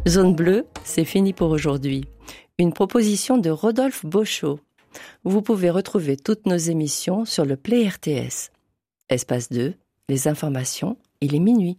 Zone bleue, c'est fini pour aujourd'hui. Une proposition de Rodolphe Beauchot. Vous pouvez retrouver toutes nos émissions sur le Play RTS. Espace 2, les informations, il est minuit.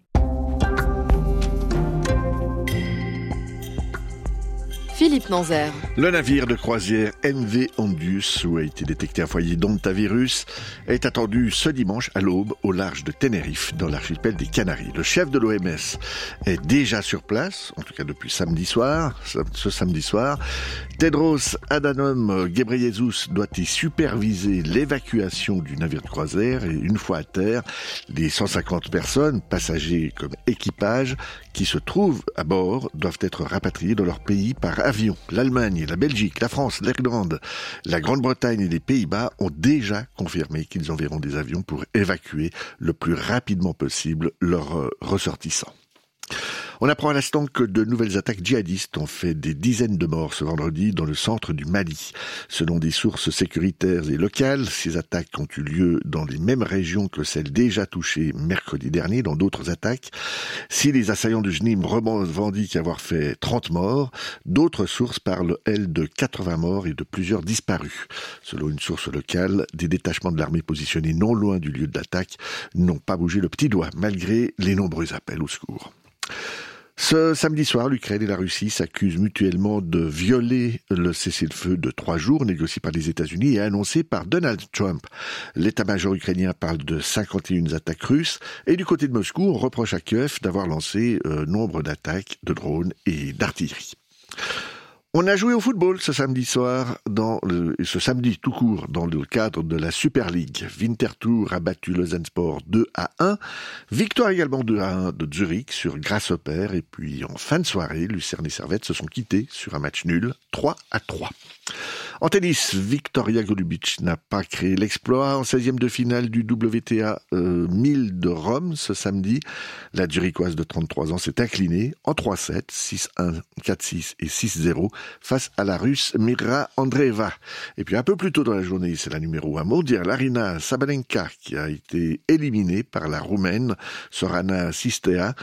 Philippe Nanzer. Le navire de croisière MV Ondius, où a été détecté un foyer d'hantavirus, est attendu ce dimanche à l'aube au large de Tenerife, dans l'archipel des Canaries. Le chef de l'OMS est déjà sur place, en tout cas depuis ce samedi soir. Tedros Adhanom Ghebreyesus doit y superviser l'évacuation du navire de croisière et une fois à terre, les 150 personnes, passagers comme équipage, qui se trouvent à bord doivent être rapatriés dans leur pays par avion. L'Allemagne, la Belgique, la France, l'Irlande, la Grande-Bretagne et les Pays-Bas ont déjà confirmé qu'ils enverront des avions pour évacuer le plus rapidement possible leurs ressortissants. On apprend à l'instant que de nouvelles attaques djihadistes ont fait des dizaines de morts ce vendredi dans le centre du Mali. Selon des sources sécuritaires et locales, ces attaques ont eu lieu dans les mêmes régions que celles déjà touchées mercredi dernier dans d'autres attaques. Si les assaillants de Jnim revendiquent avoir fait 30 morts, d'autres sources parlent, elles, de 80 morts et de plusieurs disparus. Selon une source locale, des détachements de l'armée positionnés non loin du lieu de l'attaque n'ont pas bougé le petit doigt, malgré les nombreux appels au secours. Ce samedi soir, l'Ukraine et la Russie s'accusent mutuellement de violer le cessez-le-feu de 3 jours négocié par les États-Unis et annoncé par Donald Trump. L'état-major ukrainien parle de 51 attaques russes et du côté de Moscou, on reproche à Kiev d'avoir lancé nombre d'attaques de drones et d'artillerie. On a joué au football ce samedi soir, ce samedi tout court, dans le cadre de la Super League. Winterthur a battu Lausanne-Sport 2-1. Victoire également 2-1 de Zurich sur Grasshopper. Et puis en fin de soirée, Lucerne et Servette se sont quittés sur un match nul, 3-3. En tennis, Victoria Golubic n'a pas créé l'exploit en 16e de finale du WTA 1000 de Rome ce samedi. La Zurichoise de 33 ans s'est inclinée en 3-7, 6-1, 4-6 et 6-0 face à la Russe Mira Andreeva. Et puis un peu plus tôt dans la journée, c'est la numéro 1 mondiale, Aryna Sabalenka, qui a été éliminée par la Roumaine Sorana Sistea,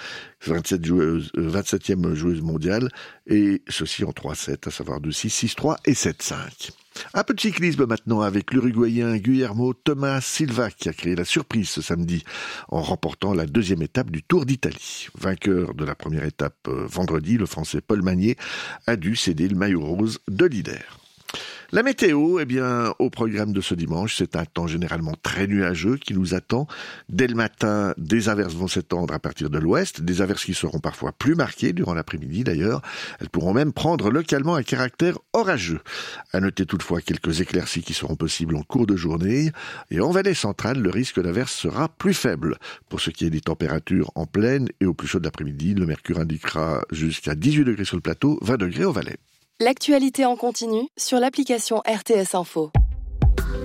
27e joueuse mondiale, et ceci en 3-7, à savoir 2-6, 6-3 et 7-5. Un peu de cyclisme maintenant avec l'Uruguayen Guillermo Thomas Silva qui a créé la surprise ce samedi en remportant la 2e étape du Tour d'Italie. Vainqueur de la première étape vendredi, le Français Paul Magnier a dû céder le maillot rose de leader. La météo, au programme de ce dimanche, c'est un temps généralement très nuageux qui nous attend. Dès le matin, des averses vont s'étendre à partir de l'ouest, des averses qui seront parfois plus marquées durant l'après-midi d'ailleurs. Elles pourront même prendre localement un caractère orageux. À noter toutefois quelques éclaircies qui seront possibles en cours de journée. Et en vallée centrale, le risque d'averse sera plus faible. Pour ce qui est des températures en plaine et au plus chaud de l'après-midi, le mercure indiquera jusqu'à 18 degrés sur le plateau, 20 degrés au Valais. L'actualité en continu sur l'application RTS Info.